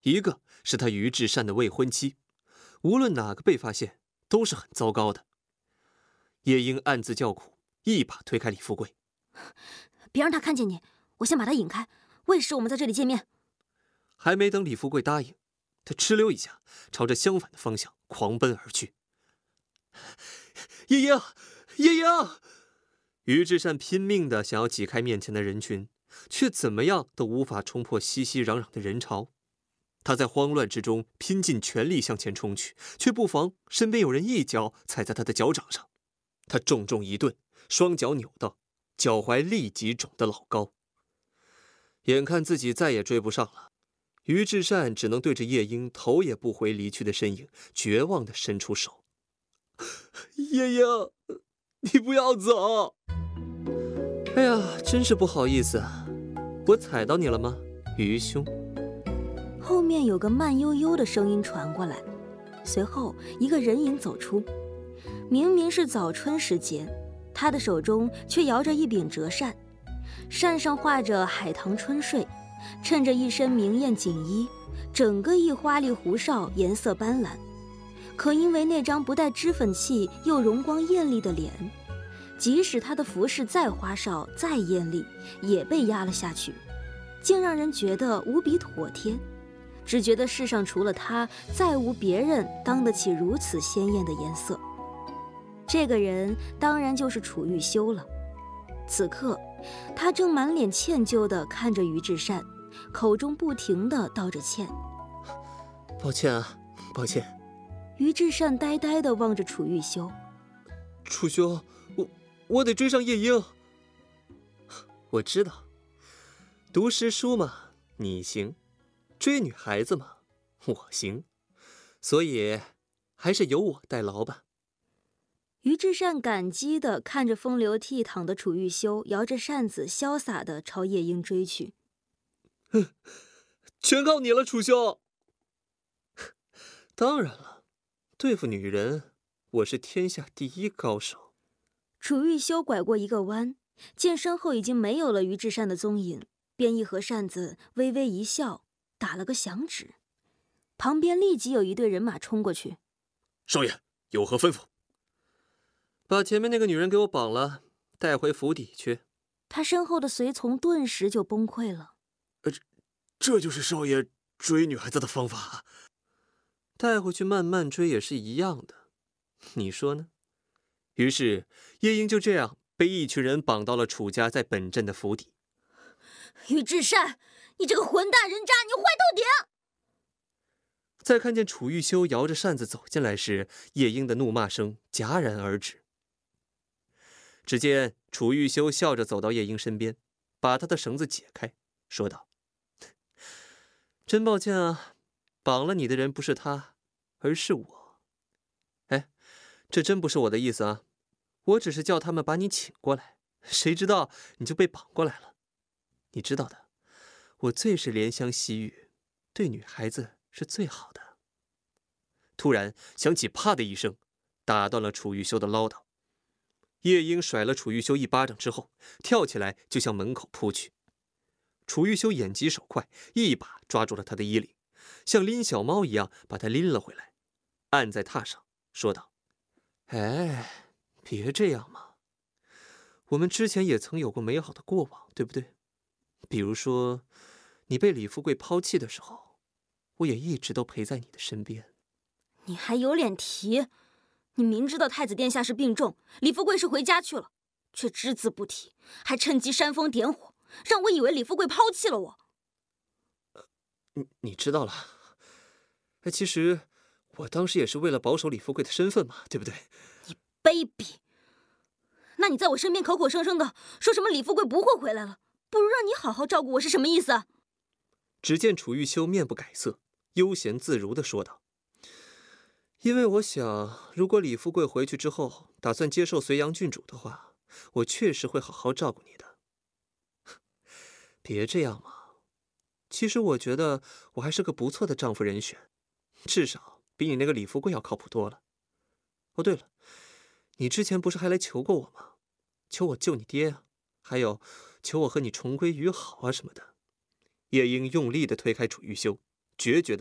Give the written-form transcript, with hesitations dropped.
一个是他于志善的未婚妻，无论哪个被发现都是很糟糕的。叶英暗自叫苦，一把推开李富贵：“ 别让他看见你，我先把他引开。为时我们在这里见面。” 还没等李富贵答应，他哧溜一下朝着相反的方向狂奔而去。叶英，叶英！于志善拼命地想要挤开面前的人群，却怎么样都无法冲破熙熙攘攘的人潮。他在慌乱之中拼尽全力向前冲去，却不防身边有人一脚踩在他的脚掌上，他重重一顿，双脚扭到，脚踝立即肿得老高。眼看自己再也追不上了，于志善只能对着叶英头也不回离去的身影，绝望地伸出手：“叶英，你不要走！”哎呀，真是不好意思啊，我踩到你了吗，于兄？ 后面有个慢悠悠的声音传过来，随后一个人影走出。明明是早春时节，他的手中却摇着一柄折扇，扇上画着海棠春睡，衬着一身明艳锦衣，整个一花里胡哨，颜色斑斓。可因为那张不带脂粉气又容光艳丽的脸，即使他的服饰再花哨再艳丽，也被压了下去，竟让人觉得无比妥帖，只觉得世上除了他，再无别人当得起如此鲜艳的颜色。这个人当然就是楚玉修了。此刻他正满脸歉疚地看着于志善，口中不停地道着歉：“ 抱歉啊，抱歉。” 于志善呆呆地望着楚玉修：“ 楚兄，我得追上叶英。我知道，读诗书嘛，你行；追女孩子嘛，我行。所以，还是由我代劳吧。” 于志善感激地看着风流倜傥的楚玉修，摇着扇子潇洒地朝叶英追去。 全靠你了，楚兄。当然了，对付女人，我是天下第一高手。 楚玉修拐过一个弯，见身后已经没有了于志善的踪影，便一合扇子，微微一笑，打了个响指。旁边立即有一队人马冲过去：“ 少爷，有何吩咐？”“把前面那个女人给我绑了，带回府邸去。” 他身后的随从顿时就崩溃了。 这就是少爷追女孩子的方法？带回去慢慢追也是一样的，你说呢？于是叶英就这样被一群人绑到了楚家在本镇的府邸。 于志善，你这个混蛋人渣，你坏透顶！ 在看见楚玉修摇着扇子走进来时，叶英的怒骂声戛然而止。只见楚玉修笑着走到叶英身边，把他的绳子解开，说道：“真抱歉啊，绑了你的人不是他，而是我。哎，这真不是我的意思啊，我只是叫他们把你请过来，谁知道你就被绑过来了。你知道的，我最是怜香惜玉，对女孩子是最好的。”突然响起啪的一声，打断了楚玉修的唠叨。叶英甩了楚玉修一巴掌之后，跳起来就向门口扑去。楚玉修眼疾手快，一把抓住了他的衣领，像拎小猫一样把他拎了回来，按在榻上，说道：“哎，别这样嘛，我们之前也曾有过美好的过往，对不对？比如说，你被李富贵抛弃的时候，我也一直都陪在你的身边。”“ 你还有脸提？你明知道太子殿下是病重，李富贵是回家去了，却只字不提，还趁机煽风点火，让我以为李富贵抛弃了我。”“ 你知道了。其实我当时也是为了保守李富贵的身份嘛，对不对？”“ 你卑鄙！那你在我身边口口声声的说什么李富贵不会回来了，不如让你好好照顾我是什么意思？” 只见楚玉修面不改色，悠闲自如地说道：“因为我想，如果李富贵回去之后打算接受隋阳郡主的话，我确实会好好照顾你的。别这样嘛，其实我觉得我还是个不错的丈夫人选，至少比你那个李富贵要靠谱多了。哦，对了，你之前不是还来求过我吗？求我救你爹啊，还有求我和你重归于好啊什么的。”叶英用力地推开楚玉修， 决绝的。